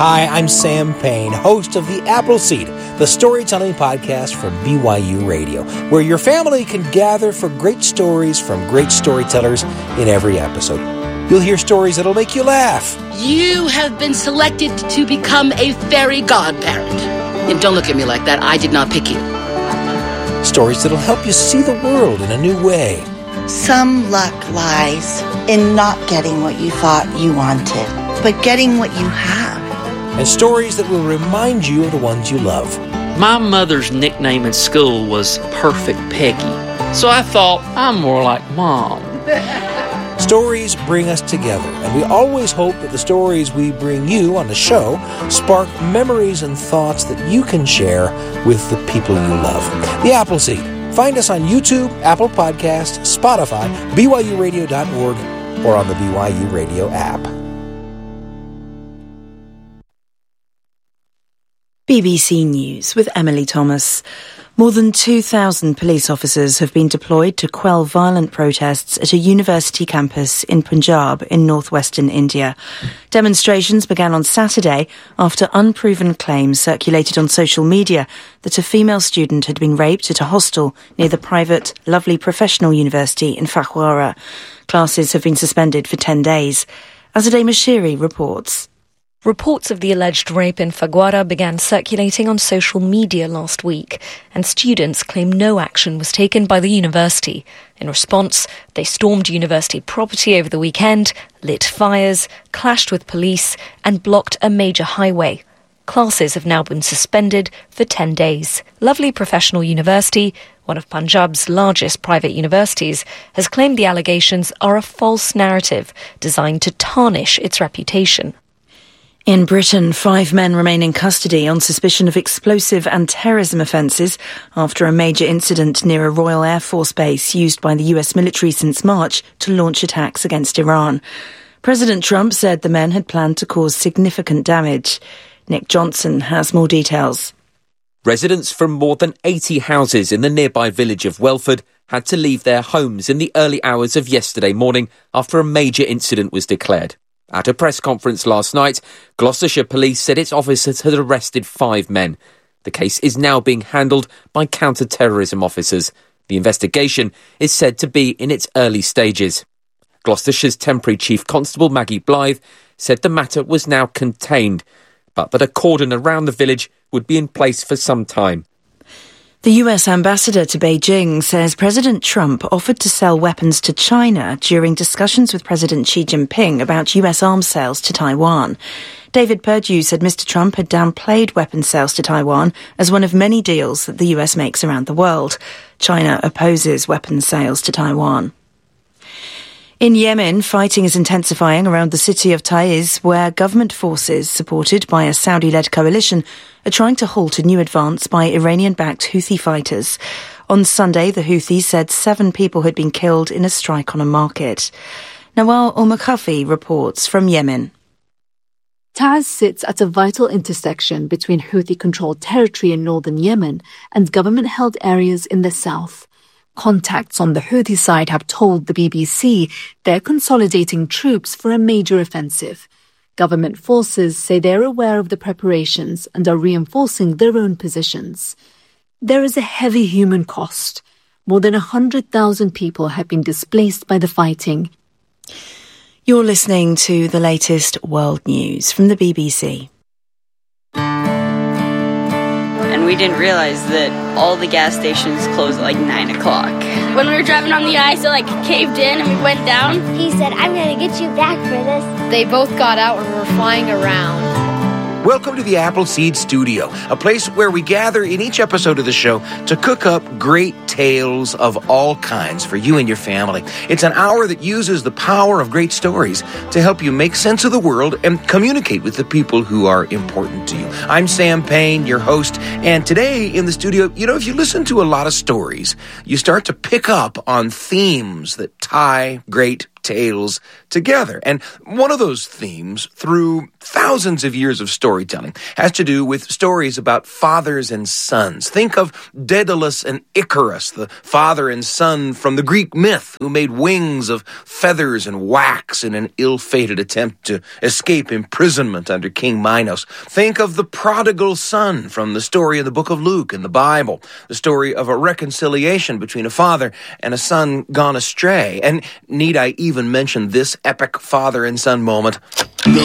Hi, I'm Sam Payne, host of The Appleseed, the storytelling podcast from BYU Radio, where your family can gather for great stories from great storytellers in every episode. You'll hear stories that'll make you laugh. You have been selected to become a fairy godparent. And don't look at me like that. I did not pick you. Stories that'll help you see the world in a new way. Some luck lies in not getting what you thought you wanted, but getting what you have. And stories that will remind you of the ones you love. My mother's nickname in school was Perfect Peggy, so I thought I'm more like Mom. Stories bring us together, and we always hope that the stories we bring you on the show spark memories and thoughts that you can share with the people you love. The Appleseed. Find us on YouTube, Apple Podcasts, Spotify, BYURadio.org, or on the BYU Radio app. BBC News with Emily Thomas. More than 2,000 police officers have been deployed to quell violent protests at a university campus in Punjab in northwestern India. Demonstrations began on Saturday after unproven claims circulated on social media that a female student had been raped at a hostel near the private Lovely Professional University in Phagwara. Classes have been suspended for 10 days. Azadeh Mashiri reports. Reports of the alleged rape in Phagwara began circulating on social media last week, and students claim no action was taken by the university. In response, they stormed university property over the weekend, lit fires, clashed with police, and blocked a major highway. Classes have now been suspended for 10 days. Lovely Professional University, one of Punjab's largest private universities, has claimed the allegations are a false narrative designed to tarnish its reputation. In Britain, 5 men remain in custody on suspicion of explosive and terrorism offences after a major incident near a Royal Air Force base used by the US military since March to launch attacks against Iran. President Trump said the men had planned to cause significant damage. Nick Johnson has more details. Residents from more than 80 houses in the nearby village of Welford had to leave their homes in the early hours of yesterday morning after a major incident was declared. At a press conference last night, Gloucestershire Police said its officers had arrested 5 men. The case is now being handled by counter-terrorism officers. The investigation is said to be in its early stages. Gloucestershire's temporary Chief Constable Maggie Blythe said the matter was now contained, but that a cordon around the village would be in place for some time. The US ambassador to Beijing says President Trump offered to sell weapons to China during discussions with President Xi Jinping about US arms sales to Taiwan. David Perdue said Mr. Trump had downplayed weapons sales to Taiwan as one of many deals that the US makes around the world. China opposes weapons sales to Taiwan. In Yemen, fighting is intensifying around the city of Taiz, where government forces, supported by a Saudi-led coalition, are trying to halt a new advance by Iranian-backed Houthi fighters. On Sunday, the Houthis said 7 people had been killed in a strike on a market. Nawal Al-Makhafi reports from Yemen. Taiz sits at a vital intersection between Houthi-controlled territory in northern Yemen and government-held areas in the south. Contacts on the Houthi side have told the BBC they're consolidating troops for a major offensive. Government forces say they're aware of the preparations and are reinforcing their own positions. There is a heavy human cost. More than 100,000 people have been displaced by the fighting. You're listening to the latest world news from the BBC. And we didn't realize that all the gas stations closed at 9 o'clock. When we were driving on the ice, it caved in and we went down. He said, I'm going to get you back for this. They both got out and were flying around. Welcome to the Appleseed Studio, a place where we gather in each episode of the show to cook up great tales of all kinds for you and your family. It's an hour that uses the power of great stories to help you make sense of the world and communicate with the people who are important to you. I'm Sam Payne, your host, and today in the studio, if you listen to a lot of stories, you start to pick up on themes that tie great tales together. And one of those themes, through thousands of years of storytelling, has to do with stories about fathers and sons. Think of Daedalus and Icarus, the father and son from the Greek myth who made wings of feathers and wax in an ill-fated attempt to escape imprisonment under King Minos. Think of the prodigal son from the story in the book of Luke in the Bible, the story of a reconciliation between a father and a son gone astray. And need I even mention this epic father and son moment? No,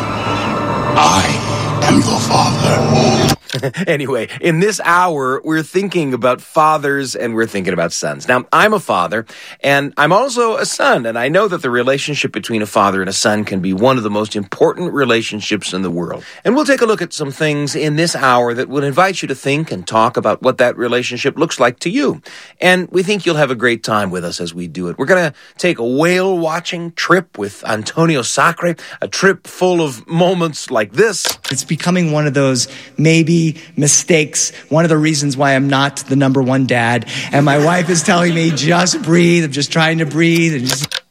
I am your father. Anyway, in this hour, we're thinking about fathers and we're thinking about sons. Now, I'm a father, and I'm also a son, and I know that the relationship between a father and a son can be one of the most important relationships in the world. And we'll take a look at some things in this hour that will invite you to think and talk about what that relationship looks like to you. And we think you'll have a great time with us as we do it. We're going to take a whale-watching trip with Antonio Sacre, a trip full of moments like this. It's becoming one of those maybe mistakes, one of the reasons why I'm not the number one dad. And my wife is telling me, just breathe. I'm just trying to breathe.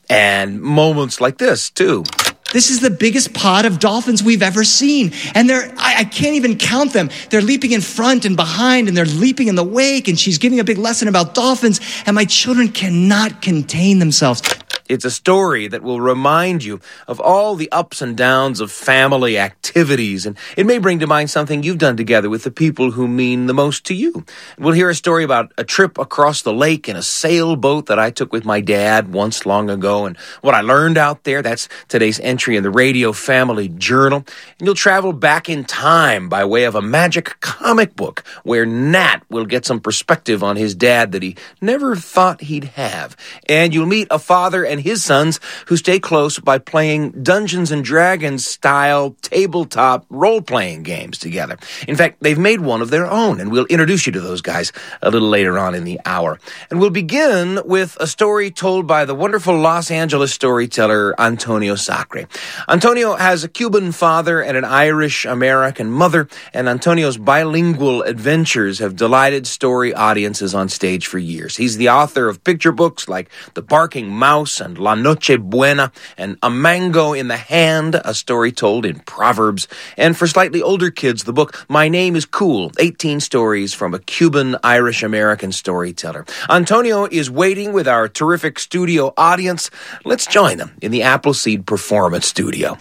And moments like this, too. This is the biggest pod of dolphins we've ever seen. And I can't even count them. They're leaping in front and behind, and they're leaping in the wake. And she's giving a big lesson about dolphins. And my children cannot contain themselves. It's a story that will remind you of all the ups and downs of family activities, and it may bring to mind something you've done together with the people who mean the most to you. We'll hear a story about a trip across the lake in a sailboat that I took with my dad once long ago, and what I learned out there. That's today's entry in the Radio Family Journal. And you'll travel back in time by way of a magic comic book where Nat will get some perspective on his dad that he never thought he'd have. And you'll meet a father and his sons who stay close by playing Dungeons & Dragons style tabletop role-playing games together. In fact, they've made one of their own, and we'll introduce you to those guys a little later on in the hour. And we'll begin with a story told by the wonderful Los Angeles storyteller Antonio Sacre. Antonio has a Cuban father and an Irish-American mother, and Antonio's bilingual adventures have delighted story audiences on stage for years. He's the author of picture books like The Barking Mouse and La Noche Buena, and A Mango in the Hand, a story told in Proverbs. And for slightly older kids, the book My Name is Cool, 18 stories from a Cuban Irish-American storyteller. Antonio is waiting with our terrific studio audience. Let's join them in the Appleseed Performance Studio.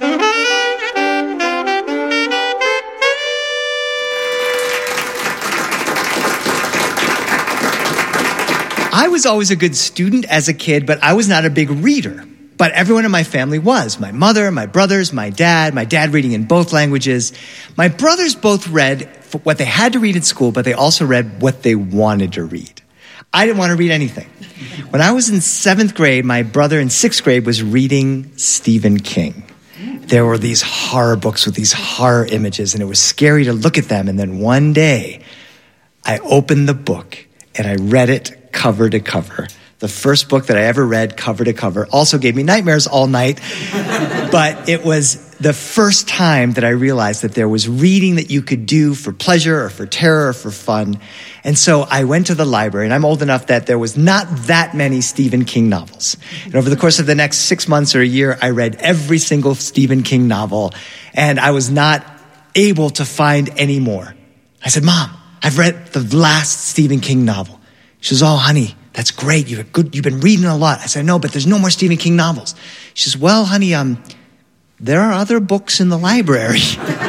I was always a good student as a kid, but I was not a big reader. But everyone in my family was. My mother, my brothers, my dad reading in both languages. My brothers both read what they had to read at school, but they also read what they wanted to read. I didn't want to read anything. When I was in 7th grade, my brother in 6th grade was reading Stephen King. There were these horror books with these horror images, and it was scary to look at them. And then one day, I opened the book, and I read it cover to cover. The first book that I ever read cover to cover. Also gave me nightmares all night. But it was the first time that I realized that there was reading that you could do for pleasure or for terror or for fun. And so I went to the library, and I'm old enough that there was not that many Stephen King novels. And over the course of the next 6 months or a year, I read every single Stephen King novel, and I was not able to find any more. I said, Mom, I've read the last Stephen King novel. She says, oh, honey, that's great. You've been reading a lot. I said, no, but there's no more Stephen King novels. She says, well, honey, there are other books in the library.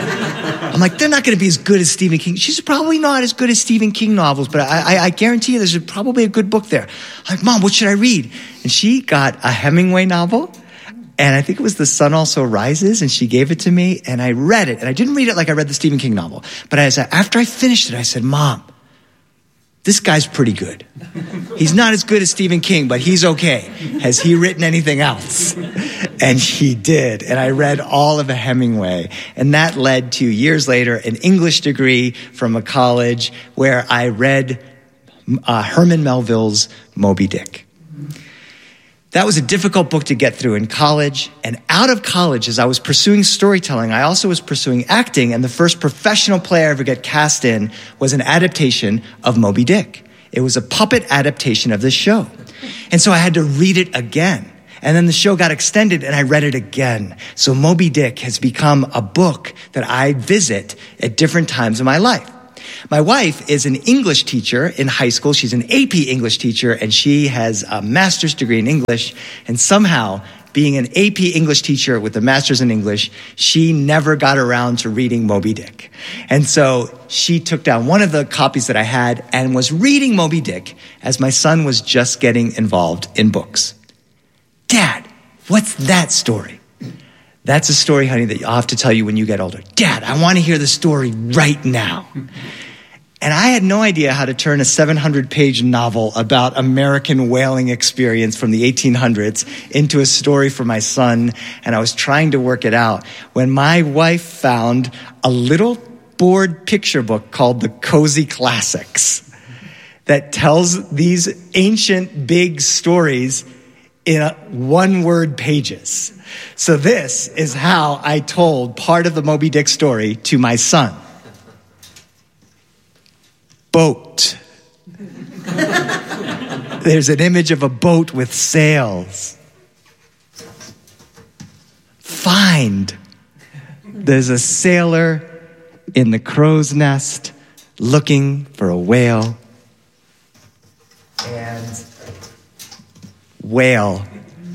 I'm like, they're not going to be as good as Stephen King. She's probably not as good as Stephen King novels, but I guarantee you there's probably a good book there. I'm like, Mom, what should I read? And she got a Hemingway novel, and I think it was The Sun Also Rises, and she gave it to me, and I read it. And I didn't read it like I read the Stephen King novel. But after I finished it, I said, Mom, this guy's pretty good. He's not as good as Stephen King, but he's okay. Has he written anything else? And he did. And I read all of Hemingway. And that led to, years later, an English degree from a college where I read Herman Melville's Moby Dick. That was a difficult book to get through in college. And out of college, as I was pursuing storytelling, I also was pursuing acting. And the first professional play I ever got cast in was an adaptation of Moby Dick. It was a puppet adaptation of this show. And so I had to read it again. And then the show got extended and I read it again. So Moby Dick has become a book that I visit at different times of my life. My wife is an English teacher in high school. She's an AP English teacher, and she has a master's degree in English. And somehow, being an AP English teacher with a master's in English, she never got around to reading Moby Dick. And so she took down one of the copies that I had and was reading Moby Dick as my son was just getting involved in books. Dad, what's that story? That's a story, honey, that I'll have to tell you when you get older. Dad, I want to hear the story right now. And I had no idea how to turn a 700-page novel about American whaling experience from the 1800s into a story for my son, and I was trying to work it out when my wife found a little board picture book called The Cozy Classics that tells these ancient big stories in one-word pages. So this is how I told part of the Moby Dick story to my son. Boat. There's an image of a boat with sails. Find. There's a sailor in the crow's nest looking for a whale. And whale.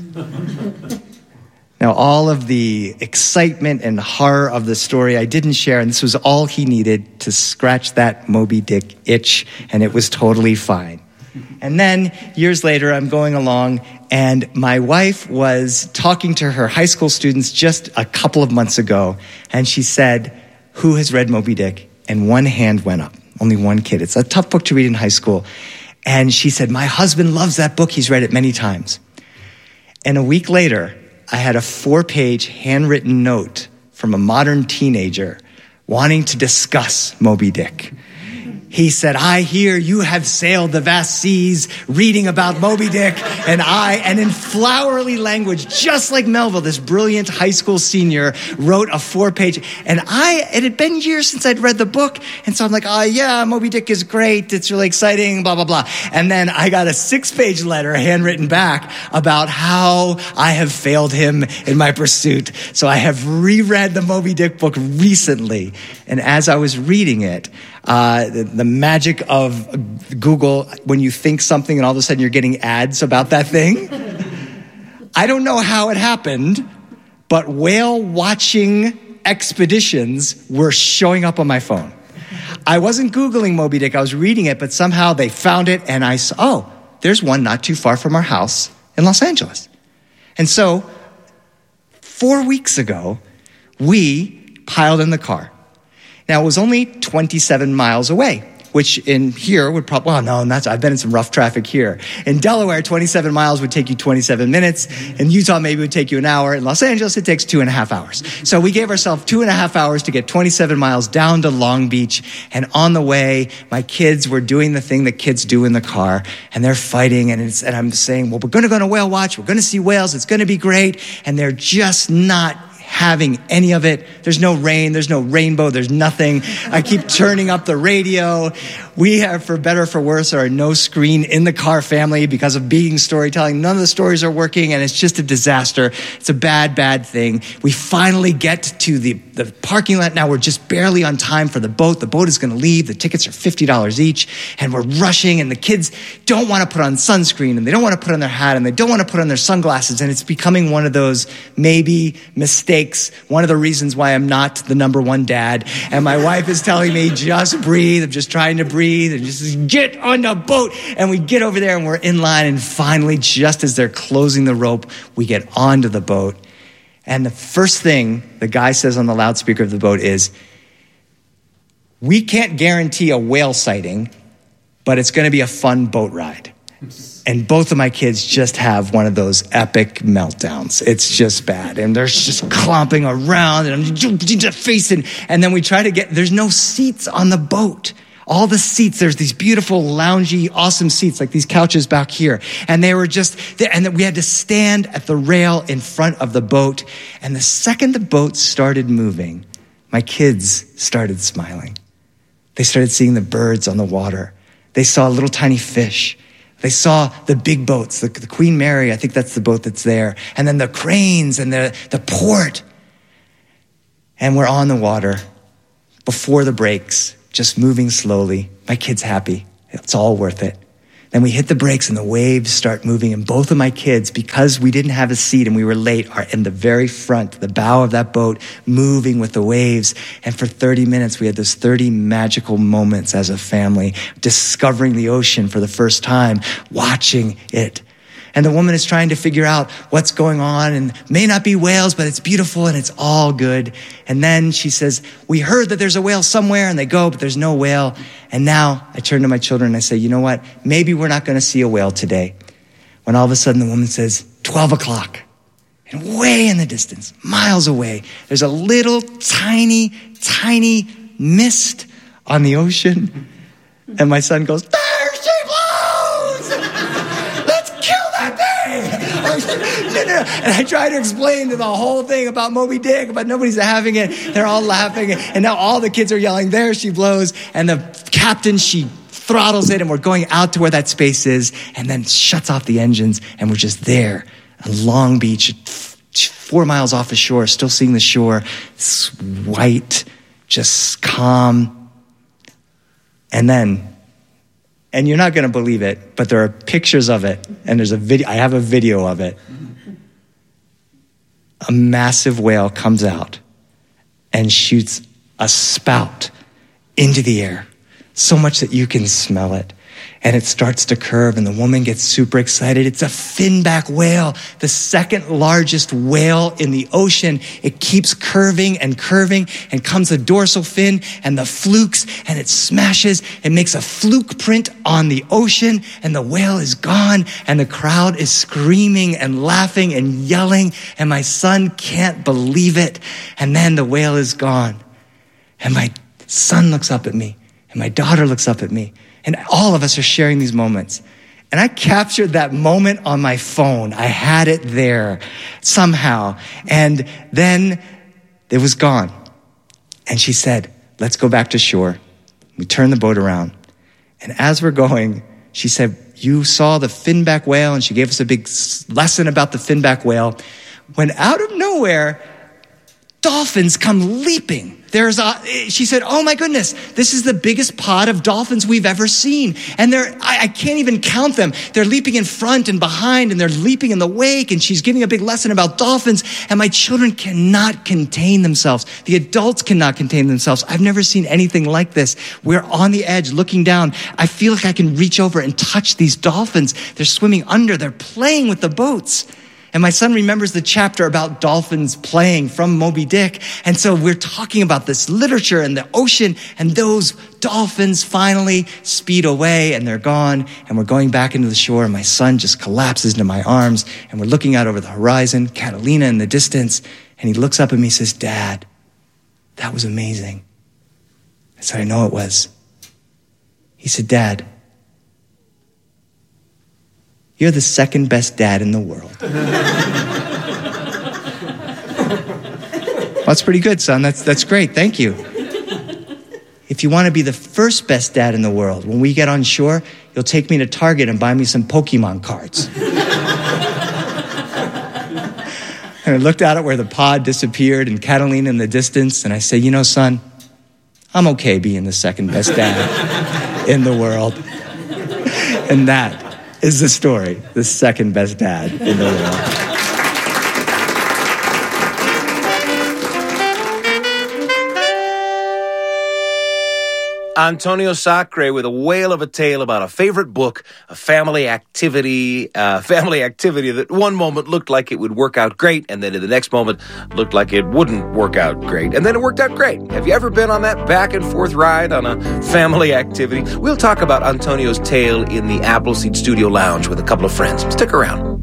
Now, all of the excitement and horror of the story I didn't share, and this was all he needed to scratch that Moby Dick itch, and it was totally fine. And then, years later, I'm going along, and my wife was talking to her high school students just a couple of months ago, and she said, "Who has read Moby Dick?" And one hand went up. Only one kid. It's a tough book to read in high school. And she said, "My husband loves that book. He's read it many times." And a week later, I had a 4-page handwritten note from a modern teenager wanting to discuss Moby Dick. He said, "I hear you have sailed the vast seas reading about Moby Dick." And in flowery language, just like Melville, this brilliant high school senior, wrote a 4-page. And it had been years since I'd read the book. And so I'm like, "Oh, yeah, Moby Dick is great. It's really exciting, blah, blah, blah." And then I got a 6-page letter handwritten back about how I have failed him in my pursuit. So I have reread the Moby Dick book recently. And as I was reading it, the magic of Google, when you think something and all of a sudden you're getting ads about that thing. I don't know how it happened, but whale watching expeditions were showing up on my phone. I wasn't Googling Moby Dick, I was reading it, but somehow they found it and I saw, oh, there's one not too far from our house in Los Angeles. And so 4 weeks ago, we piled in the car. Now, it was only 27 miles away, which in here would probably, I've been in some rough traffic here. In Delaware, 27 miles would take you 27 minutes. In Utah, maybe it would take you an hour. In Los Angeles, it takes 2.5 hours. So we gave ourselves 2.5 hours to get 27 miles down to Long Beach. And on the way, my kids were doing the thing that kids do in the car. And they're fighting. And I'm saying, well, we're going to go on a whale watch. We're going to see whales. It's going to be great. And they're just not having any of it. There's no rain, there's no rainbow, there's nothing. I keep turning up the radio. We have, for better or for worse, are a no screen in the car family because of being storytelling. None of the stories are working and it's just a disaster. It's a bad, bad thing. We finally get to the parking lot. Now we're just barely on time for the boat. The boat is going to leave. The tickets are $50 each and we're rushing and the kids don't want to put on sunscreen and they don't want to put on their hat and they don't want to put on their sunglasses and it's becoming one of those maybe mistakes. One of the reasons why I'm not the number one dad. And my wife is telling me, just breathe. I'm just trying to breathe and just get on the boat. And we get over there and we're in line. And finally, just as they're closing the rope, we get onto the boat. And the first thing the guy says on the loudspeaker of the boat is, "We can't guarantee a whale sighting, but it's going to be a fun boat ride." And both of my kids just have one of those epic meltdowns. It's just bad. And they're just clomping around and I'm facing. And then we try to there's no seats on the boat. All the seats, there's these beautiful, loungy, awesome seats, like these couches back here. And they were just, and we had to stand at the rail in front of the boat. And the second the boat started moving, my kids started smiling. They started seeing the birds on the water. They saw little tiny fish. They saw the big boats, the Queen Mary, I think that's the boat that's there, and then the cranes and the port. And we're on the water before the brakes, just moving slowly. My kid's happy. It's all worth it. Then we hit the brakes and the waves start moving, and both of my kids, because we didn't have a seat and we were late, are in the very front, the bow of that boat, moving with the waves. And for 30 minutes, we had those 30 magical moments as a family, discovering the ocean for the first time, watching it. And the woman is trying to figure out what's going on, and may not be whales, but it's beautiful and it's all good. And then she says, we heard that there's a whale somewhere, and they go, but there's no whale. And now I turn to my children and I say, you know what? Maybe we're not going to see a whale today. When all of a sudden the woman says, 12 o'clock. And way in the distance, miles away, there's a little tiny, tiny mist on the ocean. And my son goes, there she blows! Let's kill that thing! And I try to explain to the whole thing about Moby Dick, but nobody's having it. They're all laughing. And now all the kids are yelling, there she blows. And the captain, she throttles it, and we're going out to where that space is, and then shuts off the engines, and we're just there on Long Beach, 4 miles off the shore, still seeing the shore. It's white, just calm. And then, and you're not going to believe it, but there are pictures of it, and there's a video. I have a video of it. A massive whale comes out and shoots a spout into the air, so much that you can smell it. And it starts to curve, and the woman gets super excited. It's a finback whale, the second largest whale in the ocean. It keeps curving and curving, and comes the dorsal fin and the flukes, and it smashes. It makes a fluke print on the ocean, and the whale is gone, and the crowd is screaming and laughing and yelling, and my son can't believe it. And then the whale is gone, and my son looks up at me, and my daughter looks up at me. And all of us are sharing these moments. And I captured that moment on my phone. I had it there somehow. And then it was gone. And she said, let's go back to shore. We turned the boat around. And as we're going, she said, you saw the finback whale. And she gave us a big lesson about the finback whale. When out of nowhere, dolphins come leaping. She said, oh my goodness, this is the biggest pod of dolphins we've ever seen. And I can't even count them. They're leaping in front and behind, and they're leaping in the wake. And she's giving a big lesson about dolphins. And my children cannot contain themselves. The adults cannot contain themselves. I've never seen anything like this. We're on the edge looking down. I feel like I can reach over and touch these dolphins. They're swimming under. They're playing with the boats. And my son remembers the chapter about dolphins playing from Moby Dick. And so we're talking about this literature and the ocean, and those dolphins finally speed away, and they're gone. And we're going back into the shore, and my son just collapses into my arms, and we're looking out over the horizon, Catalina in the distance. And he looks up at me and says, Dad, that was amazing. I said, I know it was. He said, Dad, you're the second best dad in the world. Well, that's pretty good, son. That's great. Thank you. If you want to be the first best dad in the world, when we get on shore, you'll take me to Target and buy me some Pokemon cards. And I looked out at where the pod disappeared and Catalina in the distance, and I said, you know, son, I'm okay being the second best dad in the world. And that is the story, the second best dad in the world. Antonio Sacre with a whale of a tale about a favorite book, a family activity that one moment looked like it would work out great, and then in the next moment looked like it wouldn't work out great, and then it worked out great. Have you ever been on that back and forth ride on a family activity? We'll talk about Antonio's tale in the Appleseed Studio Lounge with a couple of friends. Stick around.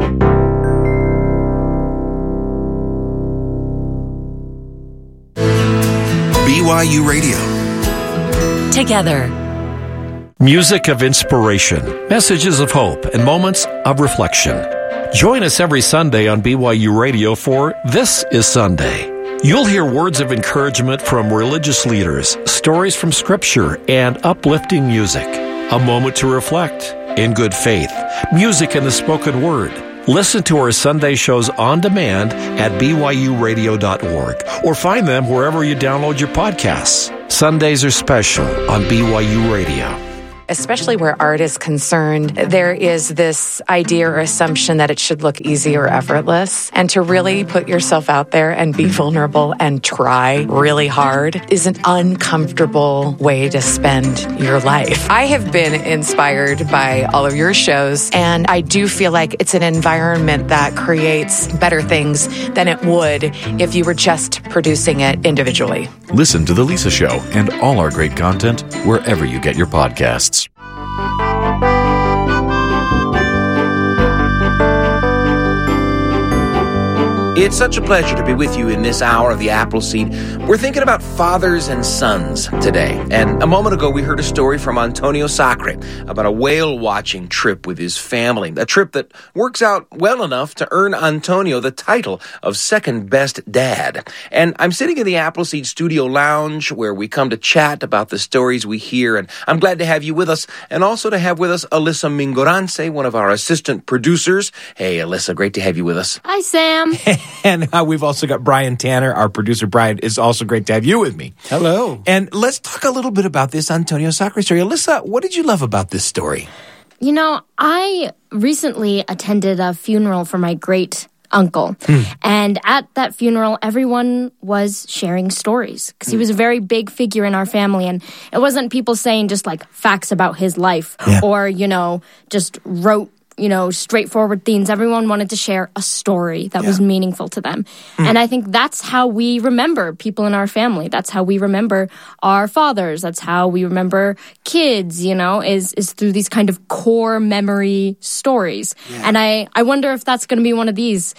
BYU Radio. Together. Music of inspiration, messages of hope, and moments of reflection. Join us every Sunday on BYU Radio for This is Sunday. You'll hear words of encouragement from religious leaders, stories from Scripture, and uplifting music. A moment to reflect In Good Faith, music and the spoken word. Listen to our Sunday shows on demand at byuradio.org or find them wherever you download your podcasts. Sundays are special on BYU Radio. Especially where art is concerned, there is this idea or assumption that it should look easy or effortless. And to really put yourself out there and be vulnerable and try really hard is an uncomfortable way to spend your life. I have been inspired by all of your shows, and I do feel like it's an environment that creates better things than it would if you were just producing it individually. Listen to The Lisa Show and all our great content wherever you get your podcasts. It's such a pleasure to be with you in this hour of the Appleseed. We're thinking about fathers and sons today. And a moment ago, we heard a story from Antonio Sacre about a whale-watching trip with his family, a trip that works out well enough to earn Antonio the title of second-best dad. And I'm sitting in the Appleseed Studio Lounge where we come to chat about the stories we hear, and I'm glad to have you with us, and also to have with us Alyssa Mingorance, one of our assistant producers. Hey, Alyssa, great to have you with us. Hi, Sam. And we've also got Brian Tanner, our producer. Brian, it's also great to have you with me. Hello. And let's talk a little bit about this Antonio Sacre story. Alyssa, what did you love about this story? You know, I recently attended a funeral for my great uncle. And at that funeral, everyone was sharing stories because he was a very big figure in our family. And it wasn't people saying just like facts about his life or, just wrote straightforward things. Everyone wanted to share a story that was meaningful to them. And I think that's how we remember people in our family. That's how we remember our fathers. That's how we remember kids, is through these kind of core memory stories. And I wonder if that's going to be one of these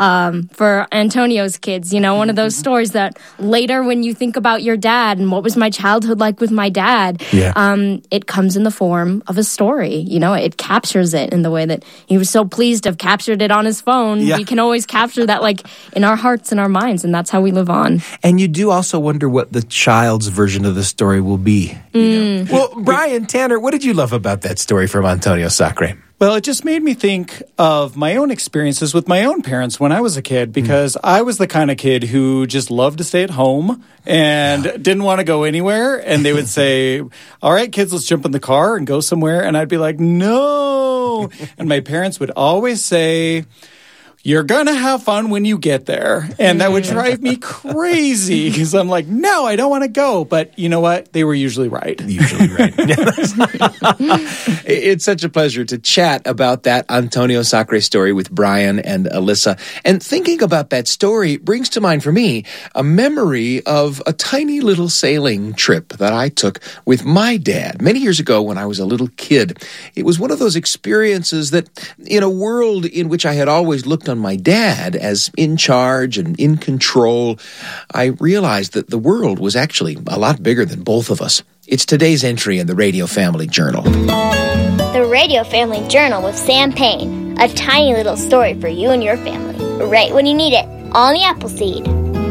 for Antonio's kids, one of those stories that later when you think about your dad and what was my childhood like with my dad, it comes in the form of a story. It captures it in the way that he was so pleased to have captured it on his phone. We can always capture that like in our hearts and our minds, and that's how we live on. And you do also wonder what the child's version of the story will be. Well, Brian Tanner, what did you love about that story from Antonio Sacre? Well, it just made me think of my own experiences with my own parents when I was a kid, because I was the kind of kid who just loved to stay at home and didn't want to go anywhere. And they would say, all right, kids, let's jump in the car and go somewhere. And I'd be like, no. And my parents would always say, you're going to have fun when you get there. And that would drive me crazy because I'm like, no, I don't want to go. But you know what? They were usually right. It's such a pleasure to chat about that Antonio Sacre story with Brian and Alyssa. And thinking about that story brings to mind for me a memory of a tiny little sailing trip that I took with my dad many years ago when I was a little kid. It was one of those experiences that, in a world in which I had always looked on my dad as in charge and in control, I realized that the world was actually a lot bigger than both of us. It's today's entry in the Radio Family Journal. The Radio Family Journal with Sam Payne. A tiny little story for you and your family. Right when you need it. On the Appleseed.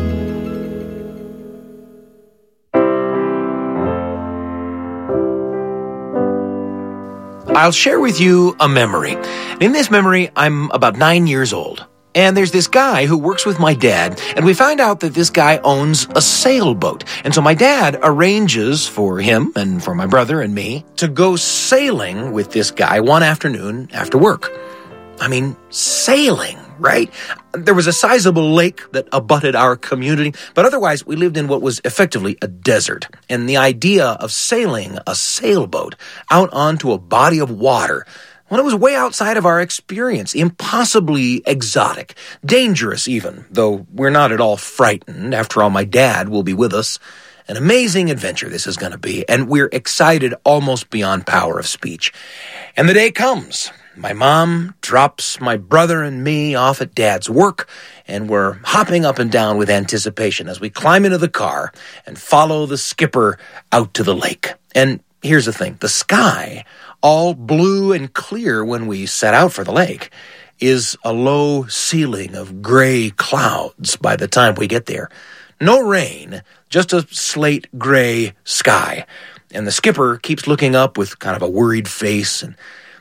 I'll share with you a memory. In this memory, I'm about 9 years old. And there's this guy who works with my dad, and we find out that this guy owns a sailboat. And so my dad arranges for him and for my brother and me to go sailing with this guy one afternoon after work. I mean, sailing, right? There was a sizable lake that abutted our community, but otherwise we lived in what was effectively a desert. And the idea of sailing a sailboat out onto a body of water, well, it was way outside of our experience, impossibly exotic, dangerous even, though we're not at all frightened. After all, my dad will be with us. An amazing adventure this is going to be, and we're excited almost beyond power of speech. And the day comes. My mom drops my brother and me off at Dad's work, and we're hopping up and down with anticipation as we climb into the car and follow the skipper out to the lake. And here's the thing. The sky, all blue and clear when we set out for the lake, is a low ceiling of gray clouds by the time we get there. No rain, just a slate gray sky. And the skipper keeps looking up with kind of a worried face, and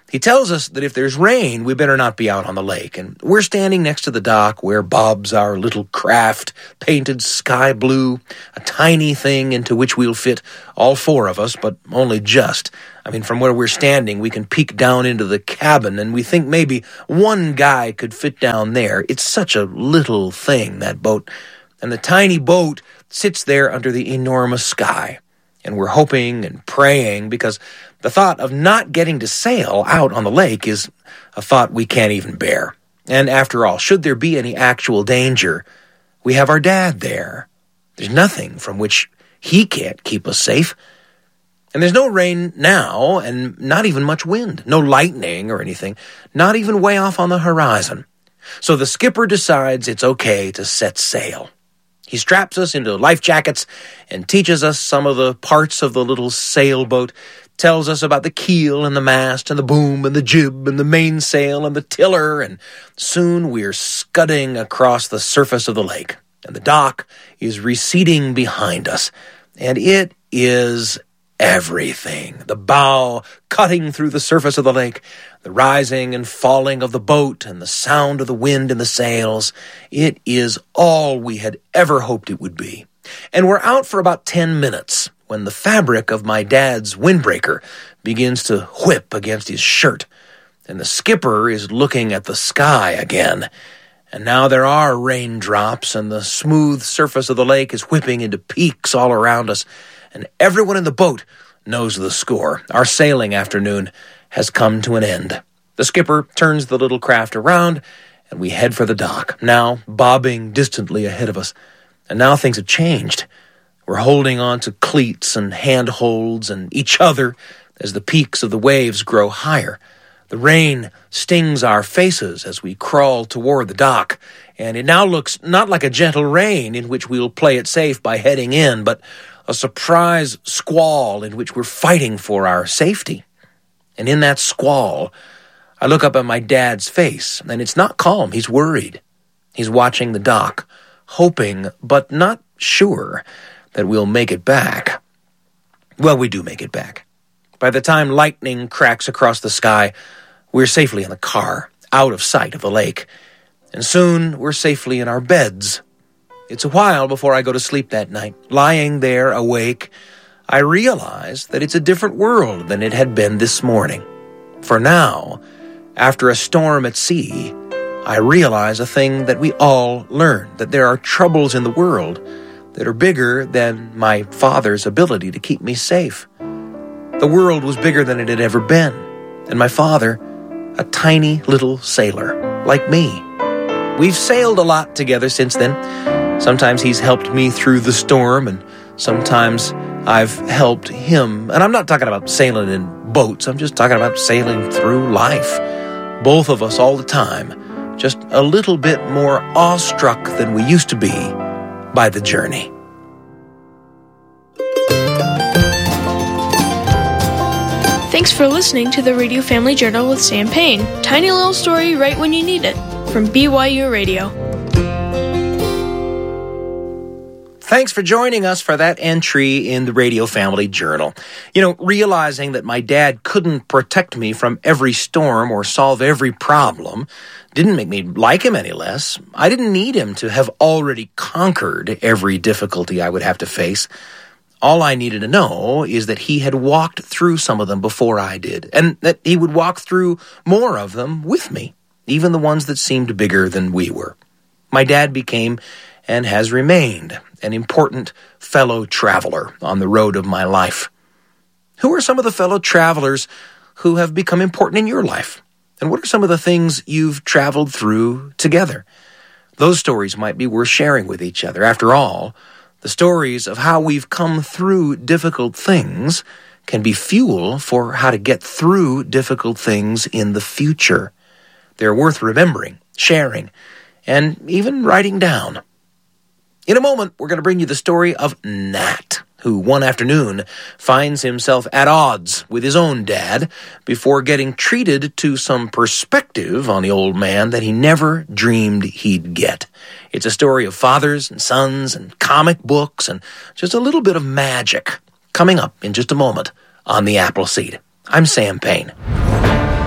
He tells us that if there's rain, we better not be out on the lake. And we're standing next to the dock where bobs our little craft, painted sky blue, a tiny thing into which we'll fit all four of us, but only just. I mean, from where we're standing, we can peek down into the cabin, and we think maybe one guy could fit down there. It's such a little thing, that boat. And the tiny boat sits there under the enormous sky. And we're hoping and praying because the thought of not getting to sail out on the lake is a thought we can't even bear. And after all, should there be any actual danger, we have our dad there. There's nothing from which he can't keep us safe. And there's no rain now, and not even much wind. No lightning or anything, not even way off on the horizon. So the skipper decides it's okay to set sail. He straps us into life jackets and teaches us some of the parts of the little sailboat, tells us about the keel and the mast and the boom and the jib and the mainsail and the tiller, and soon we're scudding across the surface of the lake, and the dock is receding behind us, and it is everything. The bow cutting through the surface of the lake, the rising and falling of the boat, and the sound of the wind in the sails. It is all we had ever hoped it would be. And we're out for about 10 minutes when the fabric of my dad's windbreaker begins to whip against his shirt, and the skipper is looking at the sky again. And now there are raindrops, and the smooth surface of the lake is whipping into peaks all around us, and everyone in the boat knows the score. Our sailing afternoon has come to an end. The skipper turns the little craft around, and we head for the dock, now bobbing distantly ahead of us. And now things have changed. We're holding on to cleats and handholds and each other as the peaks of the waves grow higher. The rain stings our faces as we crawl toward the dock, and it now looks not like a gentle rain in which we'll play it safe by heading in, but a surprise squall in which we're fighting for our safety. And in that squall, I look up at my dad's face, and it's not calm. He's worried. He's watching the dock, hoping, but not sure, that we'll make it back. Well, we do make it back. By the time lightning cracks across the sky, we're safely in the car, out of sight of the lake. And soon we're safely in our beds. It's a while before I go to sleep that night. Lying there awake, I realize that it's a different world than it had been this morning. For now, after a storm at sea, I realize a thing that we all learn, that there are troubles in the world that are bigger than my father's ability to keep me safe. The world was bigger than it had ever been, and my father, a tiny little sailor, like me. We've sailed a lot together since then. Sometimes he's helped me through the storm, and sometimes I've helped him. And I'm not talking about sailing in boats. I'm just talking about sailing through life. Both of us all the time, just a little bit more awestruck than we used to be by the journey. Thanks for listening to the Radio Family Journal with Sam Payne. Tiny little story right when you need it. From BYU Radio. Thanks for joining us for that entry in the Radio Family Journal. You know, realizing that my dad couldn't protect me from every storm or solve every problem didn't make me like him any less. I didn't need him to have already conquered every difficulty I would have to face. All I needed to know is that he had walked through some of them before I did, and that he would walk through more of them with me, even the ones that seemed bigger than we were. My dad became, and has remained, an important fellow traveler on the road of my life. Who are some of the fellow travelers who have become important in your life? And what are some of the things you've traveled through together? Those stories might be worth sharing with each other. After all, the stories of how we've come through difficult things can be fuel for how to get through difficult things in the future. They're worth remembering, sharing, and even writing down. In a moment, we're going to bring you the story of Nat, who one afternoon finds himself at odds with his own dad before getting treated to some perspective on the old man that he never dreamed he'd get. It's a story of fathers and sons and comic books and just a little bit of magic coming up in just a moment on The Appleseed. I'm Sam Payne.